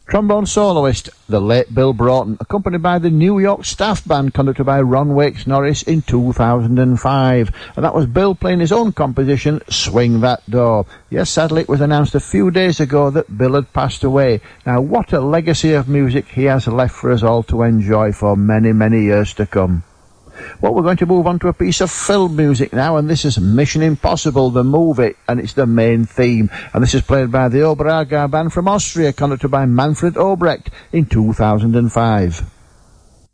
Trombone soloist, the late Bill Broughton, accompanied by the New York Staff Band conducted by Ron Wakes Norris in 2005. And that was Bill playing his own composition, Swing That Door. Yes, sadly it was announced a few days ago that Bill had passed away. Now what a legacy of music he has left for us all to enjoy for many, many years to come. Well, we're going to move on to a piece of film music now, and this is Mission Impossible, the movie, and it's the main theme. And this is played by the Oberauga Band from Austria, conducted by Manfred Obrecht in 2005.